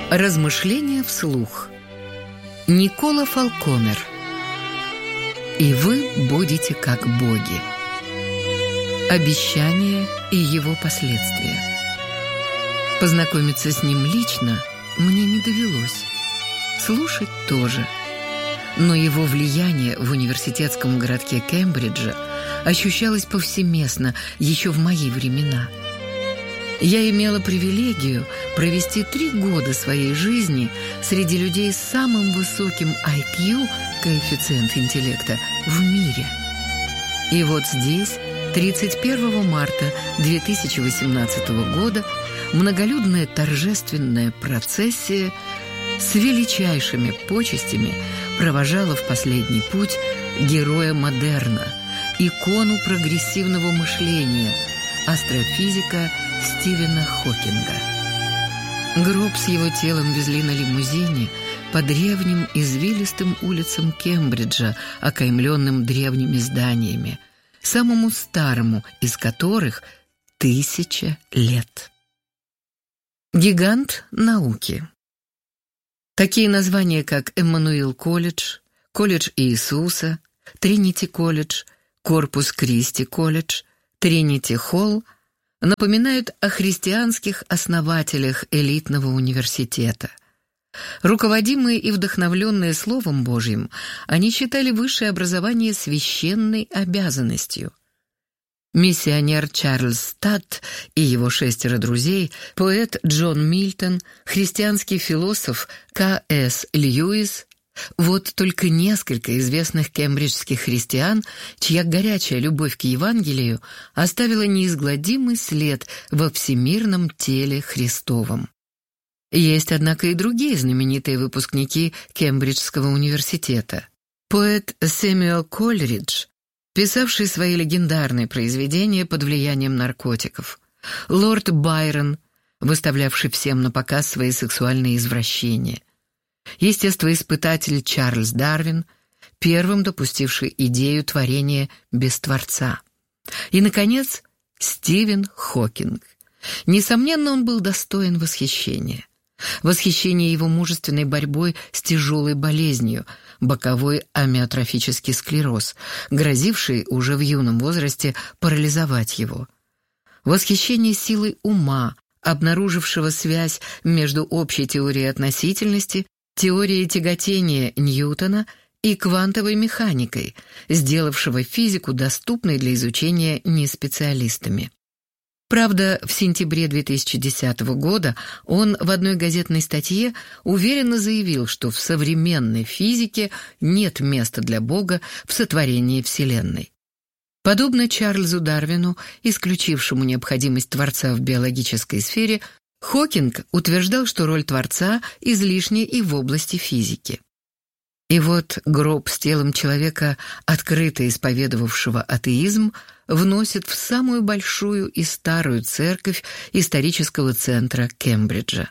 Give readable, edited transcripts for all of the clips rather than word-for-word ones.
Размышления вслух. Никола Фалконер. И вы будете как боги. Обещание и его последствия. Познакомиться с ним лично мне не довелось. Слушать тоже. Но его влияние в университетском городке Кембриджа ощущалось повсеместно еще в мои времена. Я имела привилегию провести 3 года своей жизни среди людей с самым высоким IQ, коэффициент интеллекта, в мире. И вот здесь, 31 марта 2018 года, многолюдная торжественная процессия с величайшими почестями провожала в последний путь героя модерна, икону прогрессивного мышления, астрофизика Стивена Хокинга. Гроб с его телом везли на лимузине по древним извилистым улицам Кембриджа, окаймленным древними зданиями, самому старому из которых 1000 лет. Гигант науки. Такие названия, как Эммануил колледж, колледж Иисуса, Тринити колледж, Корпус Кристи колледж, Тринити Холл, напоминают о христианских основателях элитного университета. Руководимые и вдохновленные Словом Божьим, они считали высшее образование священной обязанностью. Миссионер Чарльз Стадт и его 6 друзей, поэт Джон Мильтон, христианский философ К.С. Льюис — вот только несколько известных кембриджских христиан, чья горячая любовь к Евангелию оставила неизгладимый след во всемирном теле Христовом. Есть, однако, и другие знаменитые выпускники Кембриджского университета. Поэт Сэмюэл Колридж, писавший свои легендарные произведения под влиянием наркотиков. Лорд Байрон, выставлявший всем на показ свои сексуальные извращения. Естествоиспытатель Чарльз Дарвин, первым допустивший идею творения без Творца. И, наконец, Стивен Хокинг. Несомненно, он был достоин восхищения. Восхищение его мужественной борьбой с тяжелой болезнью, боковой амиотрофический склероз, грозивший уже в юном возрасте парализовать его. Восхищение силой ума, обнаружившего связь между общей теорией относительности, теорией тяготения Ньютона и квантовой механикой, сделавшего физику доступной для изучения неспециалистами. Правда, в сентябре 2010 года он в одной газетной статье уверенно заявил, что в современной физике нет места для Бога в сотворении Вселенной. Подобно Чарльзу Дарвину, исключившему необходимость Творца в биологической сфере, Хокинг утверждал, что роль Творца излишняя и в области физики. И вот гроб с телом человека, открыто исповедовавшего атеизм, вносит в самую большую и старую церковь исторического центра Кембриджа.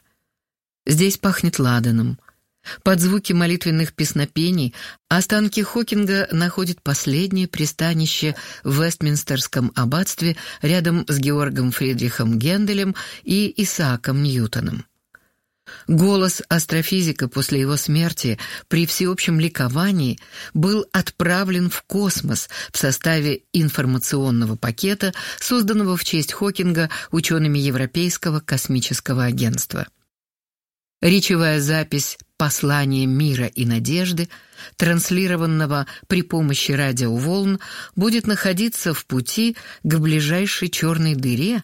Здесь пахнет ладаном. Под звуки молитвенных песнопений останки Хокинга находят последнее пристанище в Вестминстерском аббатстве рядом с Георгом Фридрихом Генделем и Исааком Ньютоном. Голос астрофизика после его смерти при всеобщем ликовании был отправлен в космос в составе информационного пакета, созданного в честь Хокинга учеными Европейского космического агентства. Речевая запись «Послание мира и надежды», транслированного при помощи радиоволн, будет находиться в пути к ближайшей черной дыре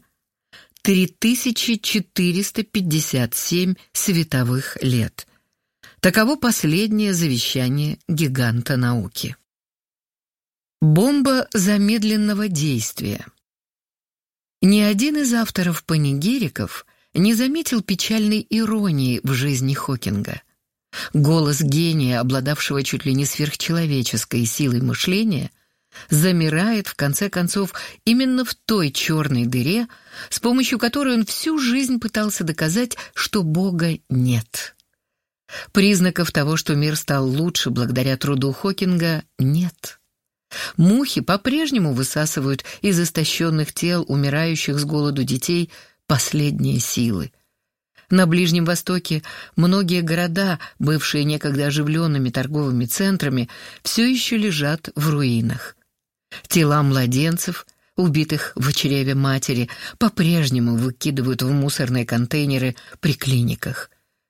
3457 световых лет. Таково последнее завещание гиганта науки. Бомба замедленного действия. Ни один из авторов панигириков не заметил печальной иронии в жизни Хокинга. Голос гения, обладавшего чуть ли не сверхчеловеческой силой мышления, замирает, в конце концов, именно в той черной дыре, с помощью которой он всю жизнь пытался доказать, что Бога нет. Признаков того, что мир стал лучше благодаря труду Хокинга, нет. Мухи по-прежнему высасывают из истощенных тел умирающих с голоду детей последние силы. На Ближнем Востоке многие города, бывшие некогда оживленными торговыми центрами, все еще лежат в руинах. Тела младенцев, убитых в чреве матери, по-прежнему выкидывают в мусорные контейнеры при клиниках.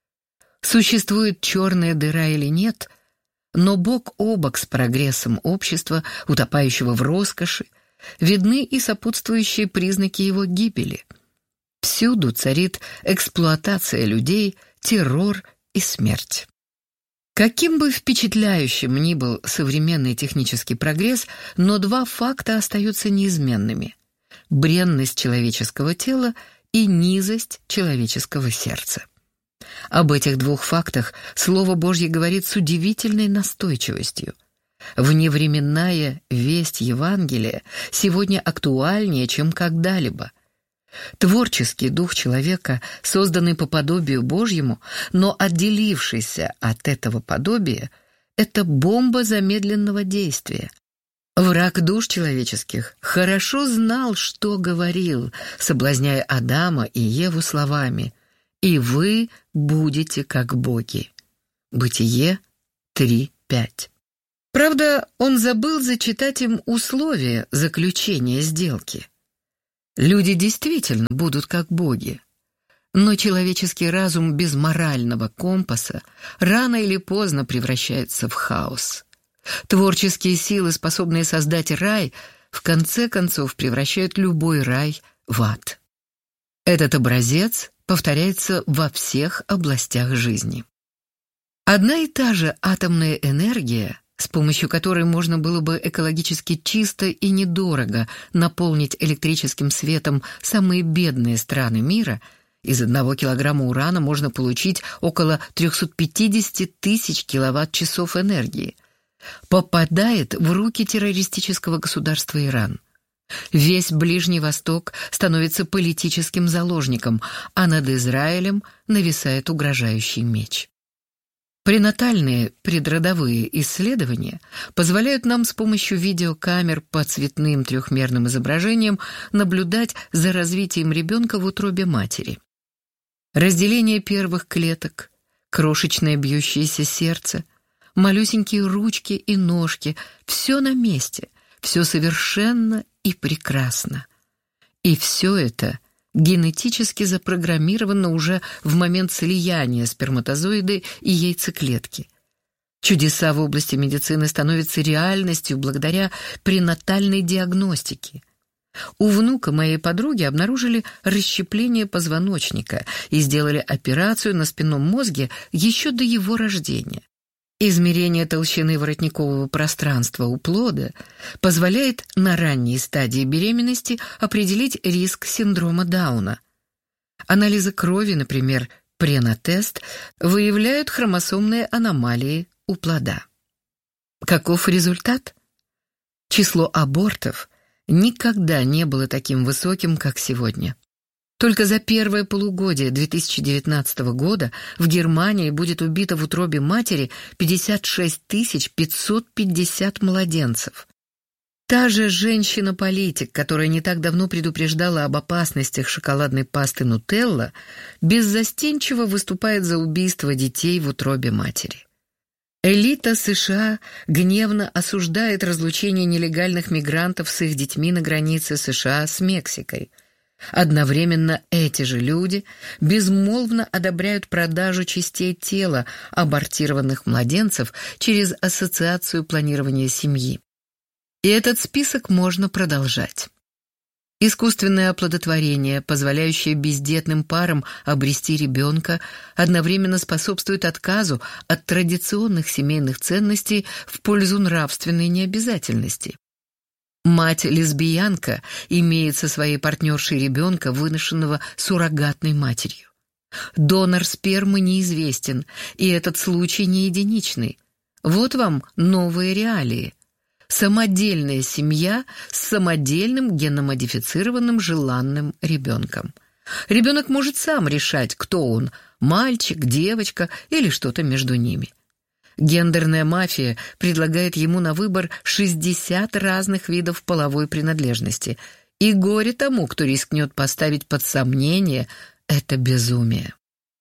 Существует черная дыра или нет, но бок о бок с прогрессом общества, утопающего в роскоши, видны и сопутствующие признаки его гибели. Всюду царит эксплуатация людей, террор и смерть. Каким бы впечатляющим ни был современный технический прогресс, но два факта остаются неизменными: бренность человеческого тела и низость человеческого сердца. Об этих двух фактах Слово Божье говорит с удивительной настойчивостью. Вневременная весть Евангелия сегодня актуальнее, чем когда-либо. Творческий дух человека, созданный по подобию Божьему, но отделившийся от этого подобия, это бомба замедленного действия. Враг душ человеческих хорошо знал, что говорил, соблазняя Адама и Еву словами: «И вы будете как боги». Бытие 3:5. Правда, он забыл зачитать им условия заключения сделки. Люди действительно будут как боги. Но человеческий разум без морального компаса рано или поздно превращается в хаос. Творческие силы, способные создать рай, в конце концов превращают любой рай в ад. Этот образец повторяется во всех областях жизни. Одна и та же атомная энергия, с помощью которой можно было бы экологически чисто и недорого наполнить электрическим светом самые бедные страны мира, из 1 килограмма урана можно получить около 350 тысяч киловатт-часов энергии, попадает в руки террористического государства Иран. Весь Ближний Восток становится политическим заложником, а над Израилем нависает угрожающий меч. Пренатальные предродовые исследования позволяют нам с помощью видеокамер по цветным трехмерным изображениям наблюдать за развитием ребенка в утробе матери. Разделение первых клеток, крошечное бьющееся сердце, малюсенькие ручки и ножки — все на месте, все совершенно и прекрасно. И все это генетически запрограммировано уже в момент слияния сперматозоида и яйцеклетки. Чудеса в области медицины становятся реальностью благодаря пренатальной диагностике. У внука моей подруги обнаружили расщепление позвоночника и сделали операцию на спинном мозге еще до его рождения. Измерение толщины воротникового пространства у плода позволяет на ранней стадии беременности определить риск синдрома Дауна. Анализы крови, например, пренатест, выявляют хромосомные аномалии у плода. Каков результат? Число абортов никогда не было таким высоким, как сегодня. Только за первое полугодие 2019 года в Германии будет убито в утробе матери 56 550 младенцев. Та же женщина-политик, которая не так давно предупреждала об опасностях шоколадной пасты «Нутелла», беззастенчиво выступает за убийство детей в утробе матери. Элита США гневно осуждает разлучение нелегальных мигрантов с их детьми на границе США с Мексикой. Одновременно эти же люди безмолвно одобряют продажу частей тела абортированных младенцев через Ассоциацию планирования семьи. И этот список можно продолжать. Искусственное оплодотворение, позволяющее бездетным парам обрести ребенка, одновременно способствует отказу от традиционных семейных ценностей в пользу нравственной необязательности. Мать-лесбиянка имеет со своей партнершей ребенка, выношенного суррогатной матерью. Донор спермы неизвестен, и этот случай не единичный. Вот вам новые реалии. Самодельная семья с самодельным геномодифицированным желанным ребенком. Ребенок может сам решать, кто он – мальчик, девочка или что-то между ними. Гендерная мафия предлагает ему на выбор 60 разных видов половой принадлежности. И горе тому, кто рискнет поставить под сомнение это безумие.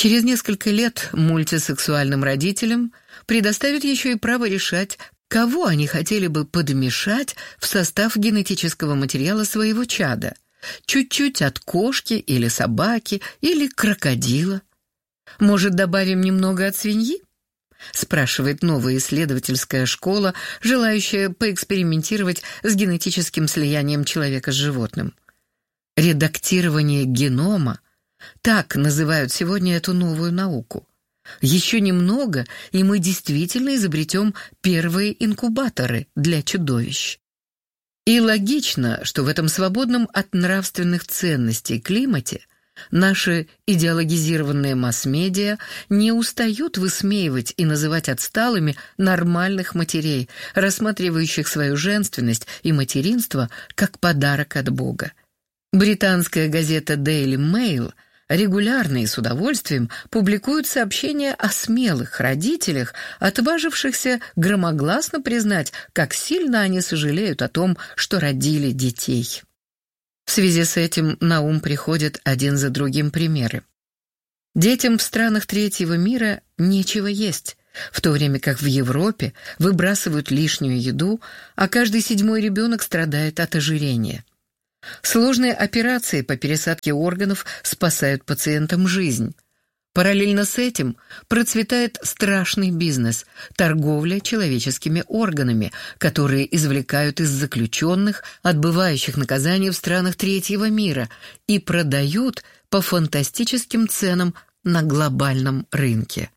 Через несколько лет мультисексуальным родителям предоставят еще и право решать, кого они хотели бы подмешать в состав генетического материала своего чада. Чуть-чуть от кошки или собаки или крокодила. Может, добавим немного от свиньи? Спрашивает новая исследовательская школа, желающая поэкспериментировать с генетическим слиянием человека с животным. Редактирование генома — так называют сегодня эту новую науку. Еще немного, и мы действительно изобретем первые инкубаторы для чудовищ. И логично, что в этом свободном от нравственных ценностей климате наши идеологизированные масс-медиа не устают высмеивать и называть отсталыми нормальных матерей, рассматривающих свою женственность и материнство как подарок от Бога. Британская газета Daily Mail регулярно и с удовольствием публикует сообщения о смелых родителях, отважившихся громогласно признать, как сильно они сожалеют о том, что родили детей. В связи с этим на ум приходят один за другим примеры. Детям в странах третьего мира нечего есть, в то время как в Европе выбрасывают лишнюю еду, а каждый 7-й ребенок страдает от ожирения. Сложные операции по пересадке органов спасают пациентам жизнь. Параллельно с этим процветает страшный бизнес – торговля человеческими органами, которые извлекают из заключенных, отбывающих наказание в странах третьего мира, и продают по фантастическим ценам на глобальном рынке.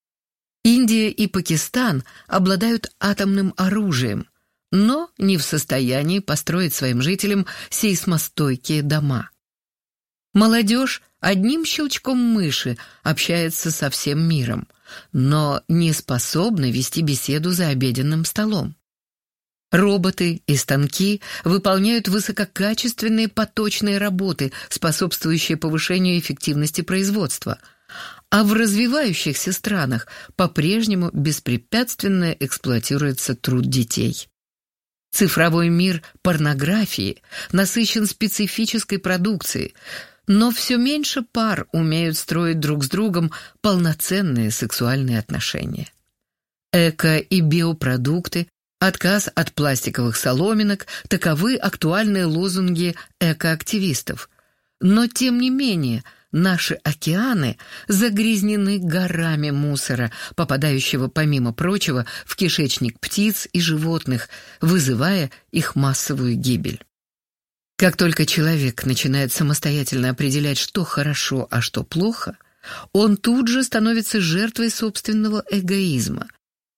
Индия и Пакистан обладают атомным оружием, но не в состоянии построить своим жителям сейсмостойкие дома. Молодежь одним щелчком мыши общается со всем миром, но не способна вести беседу за обеденным столом. Роботы и станки выполняют высококачественные поточные работы, способствующие повышению эффективности производства, а в развивающихся странах по-прежнему беспрепятственно эксплуатируется труд детей. Цифровой мир порнографии насыщен специфической продукцией, но все меньше пар умеют строить друг с другом полноценные сексуальные отношения. Эко- и биопродукты, отказ от пластиковых соломинок – таковы актуальные лозунги экоактивистов. Но, тем не менее, наши океаны загрязнены горами мусора, попадающего, помимо прочего, в кишечник птиц и животных, вызывая их массовую гибель. Как только человек начинает самостоятельно определять, что хорошо, а что плохо, он тут же становится жертвой собственного эгоизма.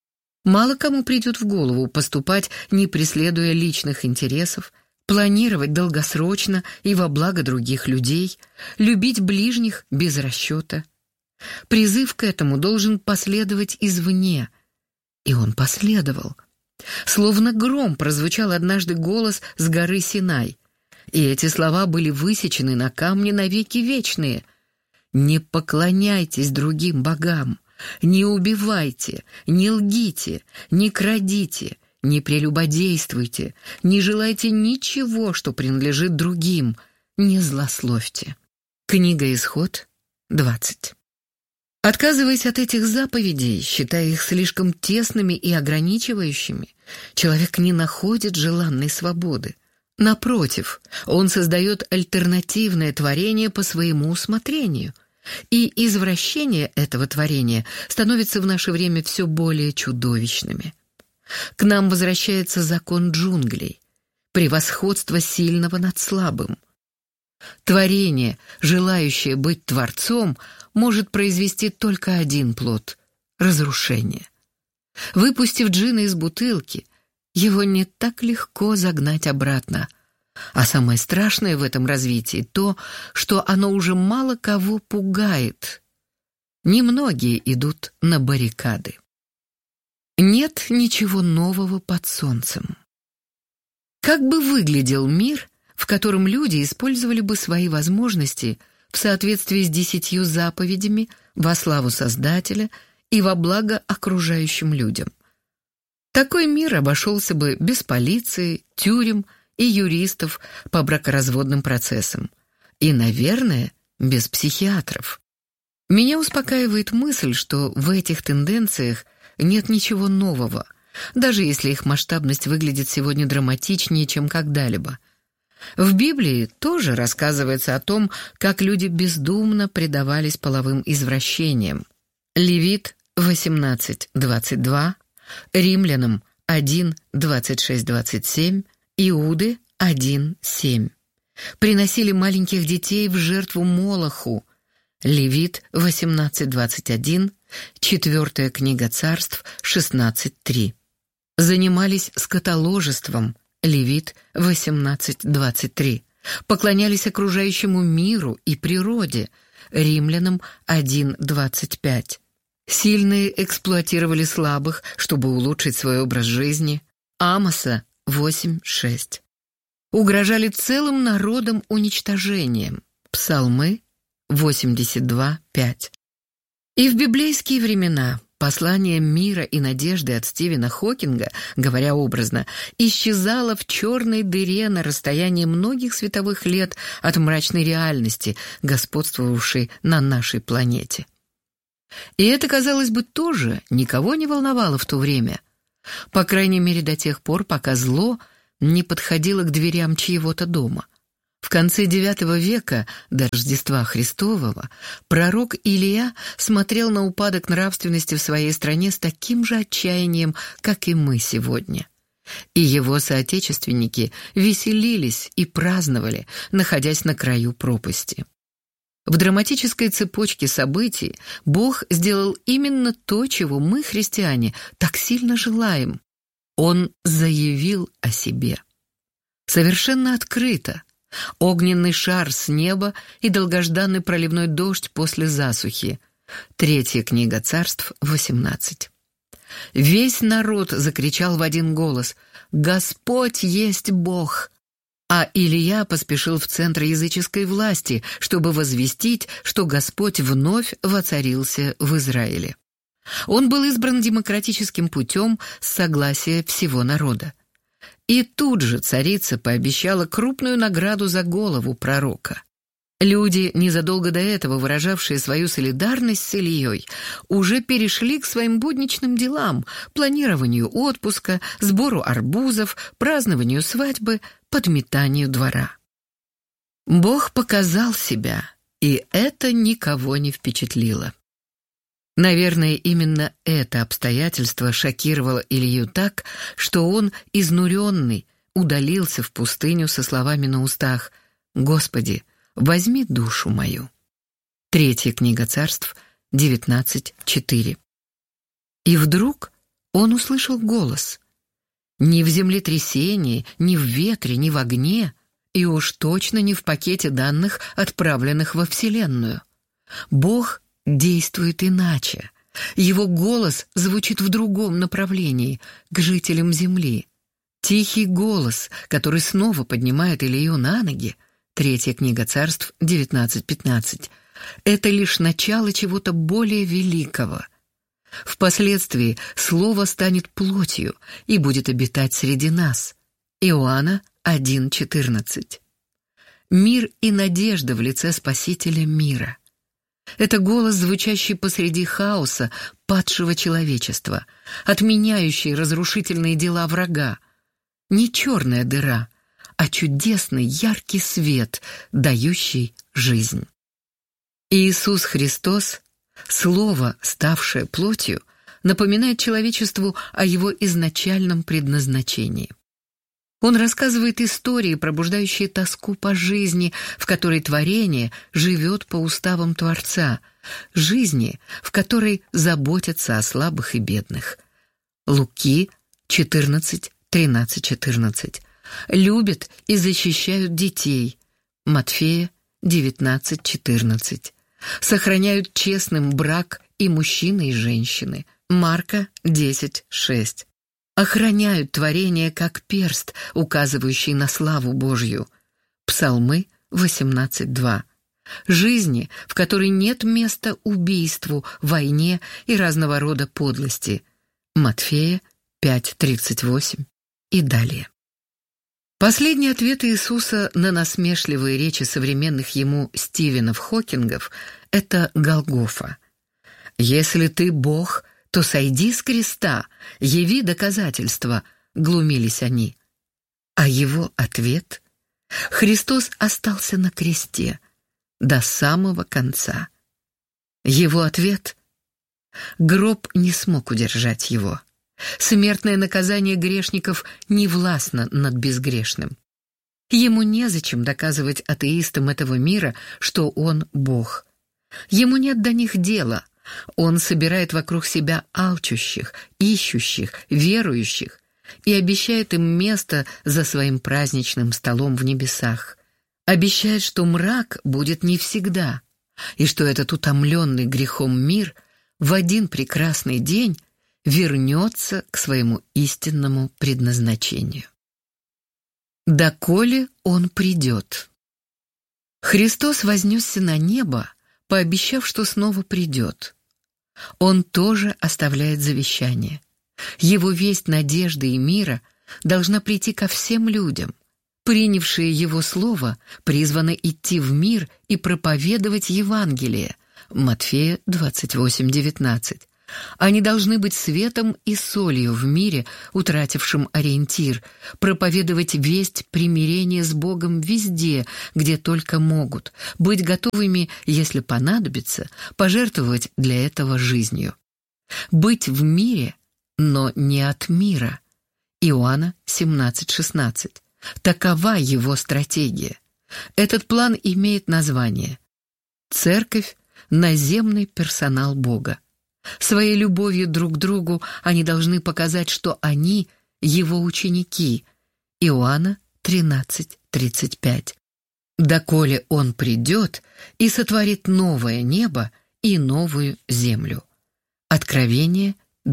Мало кому придет в голову поступать, не преследуя личных интересов, планировать долгосрочно и во благо других людей, любить ближних без расчета. Призыв к этому должен последовать извне. И он последовал. Словно гром прозвучал однажды голос с горы Синай, и эти слова были высечены на камне навеки вечные. «Не поклоняйтесь другим богам, не убивайте, не лгите, не крадите, не прелюбодействуйте, не желайте ничего, что принадлежит другим, не злословьте». Книга Исход, 20. Отказываясь от этих заповедей, считая их слишком тесными и ограничивающими, человек не находит желанной свободы. Напротив, он создает альтернативное творение по своему усмотрению, и извращения этого творения становятся в наше время все более чудовищными. К нам возвращается закон джунглей, превосходство сильного над слабым. Творение, желающее быть творцом, может произвести только один плод — разрушение. Выпустив джина из бутылки, его не так легко загнать обратно. А самое страшное в этом развитии то, что оно уже мало кого пугает. Немногие идут на баррикады. Нет ничего нового под солнцем. Как бы выглядел мир, в котором люди использовали бы свои возможности в соответствии с 10 заповедями во славу Создателя и во благо окружающим людям? Такой мир обошелся бы без полиции, тюрем и юристов по бракоразводным процессам. И, наверное, без психиатров. Меня успокаивает мысль, что в этих тенденциях нет ничего нового, даже если их масштабность выглядит сегодня драматичнее, чем когда-либо. В Библии тоже рассказывается о том, как люди бездумно предавались половым извращениям. Левит 18:22, Римлянам 1:26-27, Иуды 1:7. Приносили маленьких детей в жертву Молоху. Левит 18:21, 4 книга Царств 16:3. Занимались скотоложеством. Левит 18:23. Поклонялись окружающему миру и природе. Римлянам 1:25. Сильные эксплуатировали слабых, чтобы улучшить свой образ жизни. Амоса 8:6. Угрожали целым народом уничтожением. Псалмы 82:5. И в библейские времена послание мира и надежды от Стивена Хокинга, говоря образно, исчезало в черной дыре на расстоянии многих световых лет от мрачной реальности, господствовавшей на нашей планете. И это, казалось бы, тоже никого не волновало в то время. По крайней мере, до тех пор, пока зло не подходило к дверям чьего-то дома. В конце IX века до Рождества Христового пророк Илия смотрел на упадок нравственности в своей стране с таким же отчаянием, как и мы сегодня. И его соотечественники веселились и праздновали, находясь на краю пропасти. В драматической цепочке событий Бог сделал именно то, чего мы, христиане, так сильно желаем. Он заявил о себе. Совершенно открыто. Огненный шар с неба и долгожданный проливной дождь после засухи. 3 книга Царств 18. Весь народ закричал в один голос: «Господь есть Бог!» А Илия поспешил в центр языческой власти, чтобы возвестить, что Господь вновь воцарился в Израиле. Он был избран демократическим путем с согласия всего народа. И тут же царица пообещала крупную награду за голову пророка. Люди, незадолго до этого выражавшие свою солидарность с Ильей, уже перешли к своим будничным делам, планированию отпуска, сбору арбузов, празднованию свадьбы, подметанию двора. Бог показал себя, и это никого не впечатлило. Наверное, именно это обстоятельство шокировало Илью так, что он, изнуренный, удалился в пустыню со словами на устах: «Господи, возьми душу мою». 3 книга Царств 19:4. И вдруг он услышал голос. Не в землетрясении, не в ветре, не в огне, и уж точно не в пакете данных, отправленных во Вселенную. Бог действует иначе. Его голос звучит в другом направлении, к жителям земли. Тихий голос, который снова поднимает Илью на ноги, 3 книга Царств 19:15. Это лишь начало чего-то более великого. Впоследствии Слово станет плотью и будет обитать среди нас. Иоанна 1:14. Мир и надежда в лице Спасителя мира. Это голос, звучащий посреди хаоса падшего человечества, отменяющий разрушительные дела врага. Не черная дыра, а чудесный яркий свет, дающий жизнь. Иисус Христос, Слово, ставшее плотью, напоминает человечеству о его изначальном предназначении. Он рассказывает истории, пробуждающие тоску по жизни, в которой творение живет по уставам Творца, жизни, в которой заботятся о слабых и бедных. Луки 14:13-14. Любят и защищают детей. Матфея 19:14. Сохраняют честным брак и мужчины, и женщины. Марка 10:6. Охраняют творение как перст, указывающий на славу Божью. Псалмы 18:2. Жизни, в которой нет места убийству, войне и разного рода подлости. Матфея 5:38 и далее. Последний ответ Иисуса на насмешливые речи современных ему Стивенов Хокингов — это Голгофа. «Если ты Бог, то сойди с креста, яви доказательства», — глумились они. А его ответ? Христос остался на кресте до самого конца. Его ответ? Гроб не смог удержать его. Смертное наказание грешников не властно над безгрешным. Ему незачем доказывать атеистам этого мира, что он Бог. Ему нет до них дела. Он собирает вокруг себя алчущих, ищущих, верующих и обещает им место за своим праздничным столом в небесах. Обещает, что мрак будет не всегда, и что этот утомленный грехом мир в один прекрасный день вернется к своему истинному предназначению. Доколе он придет. Христос вознесся на небо, пообещав, что снова придет. Он тоже оставляет завещание. Его весть надежды и мира должна прийти ко всем людям. Принявшие его слово призваны идти в мир и проповедовать Евангелие. Матфея 28:19. Они должны быть светом и солью в мире, утратившем ориентир, проповедовать весть примирения с Богом везде, где только могут, быть готовыми, если понадобится, пожертвовать для этого жизнью. Быть в мире, но не от мира. Иоанна 17:16. Такова его стратегия. Этот план имеет название «Церковь – наземный персонал Бога». Своей любовью друг к другу они должны показать, что они – его ученики. Иоанна 13:35. Доколе он придет и сотворит новое небо и новую землю. Откровение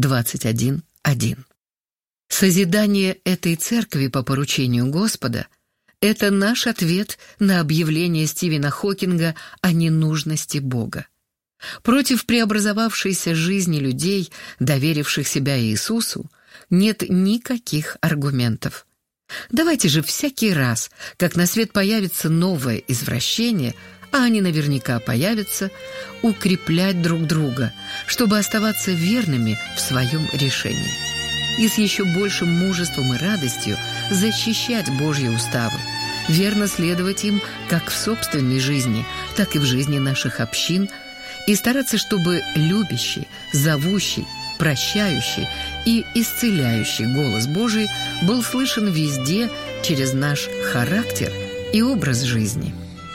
21:1. Созидание этой церкви по поручению Господа – это наш ответ на объявление Стивена Хокинга о ненужности Бога. Против преобразовавшейся жизни людей, доверивших себя Иисусу, нет никаких аргументов. Давайте же всякий раз, как на свет появится новое извращение, а они наверняка появятся, укреплять друг друга, чтобы оставаться верными в своем решении. И с еще большим мужеством и радостью защищать Божьи уставы, верно следовать им как в собственной жизни, так и в жизни наших общин, и стараться, чтобы любящий, зовущий, прощающий и исцеляющий голос Божий был слышен везде через наш характер и образ жизни.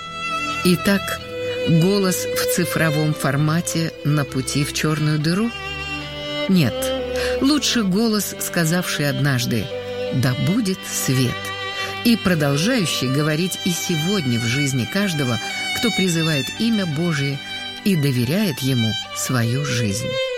Итак, голос в цифровом формате на пути в черную дыру? Нет, лучше голос, сказавший однажды «Да будет свет», и продолжающий говорить и сегодня в жизни каждого, кто призывает имя Божие и доверяет Ему свою жизнь.